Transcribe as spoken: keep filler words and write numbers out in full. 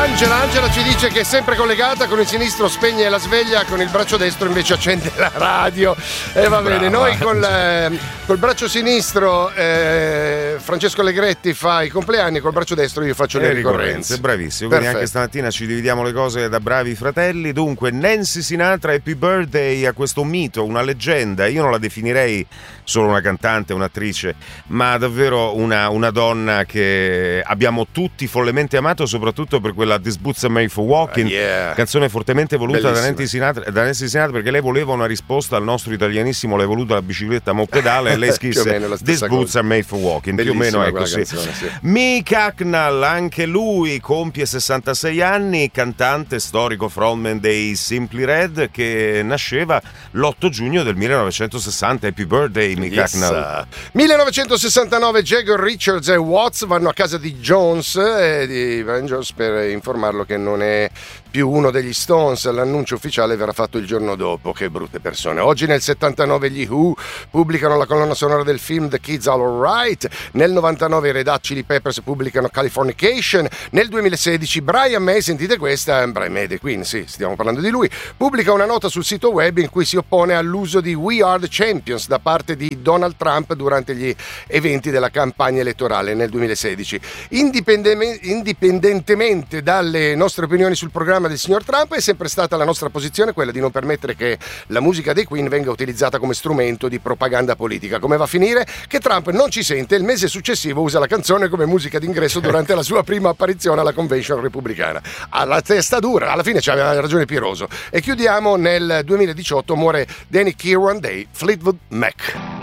Angela, Angela ci dice che è sempre collegata, con il sinistro spegne la sveglia, con il braccio destro invece accende la radio. E eh, va Brava. bene, noi col, eh, col braccio sinistro eh, Francesco Allegretti fa i compleanni, col braccio destro io faccio le ricorrenze. Bravissimo, Perfetto. quindi anche stamattina ci dividiamo le cose da bravi fratelli. Dunque, Nancy Sinatra, Happy Birthday a questo mito, una leggenda. Io non la definirei solo una cantante, un'attrice, ma davvero una, una donna che abbiamo tutti follemente amato, soprattutto per quella This Boots Are Made for Walking, uh, yeah. canzone fortemente voluta da Bellissima. Nancy, Sinatra, da Nancy Sinatra, perché lei voleva una risposta al nostro italianissimo, l'hai voluta la bicicletta a moppedale e lei scrisse This Boots Are Made for Walking. Bellissima, più o meno è così. canzone, sì. Mick Hucknall, anche lui compie sessantasei anni, cantante storico frontman dei Simply Red, che nasceva l'otto giugno del millenovecentosessanta. Happy birthday Mick Yes. Hucknall. millenovecentosessantanove Jagger, Richards e Watts vanno a casa di Jones e di Van-Jones per informarlo che non è più uno degli Stones. L'annuncio ufficiale verrà fatto il giorno dopo. Che brutte persone. Oggi nel settantanove gli Who pubblicano la colonna sonora del film The Kids Are Alright. Nel novantanove i Red Hot Chili Peppers pubblicano Californication. Nel duemilasedici Brian May, sentite questa, Brian May dei Queen, sì, stiamo parlando di lui, pubblica una nota sul sito web in cui si oppone all'uso di We Are the Champions da parte di Donald Trump durante gli eventi della campagna elettorale nel duemilasedici. Indipendeme- indipendentemente dalle nostre opinioni sul programma del signor Trump, è sempre stata la nostra posizione quella di non permettere che la musica dei Queen venga utilizzata come strumento di propaganda politica. Come va a finire? Che Trump non ci sente e il mese successivo usa la canzone come musica d'ingresso durante la sua prima apparizione alla convention repubblicana. Alla testa dura, alla fine c'aveva ragione Piroso. E chiudiamo, nel duemiladiciotto muore Danny Kirwan dei Fleetwood Mac.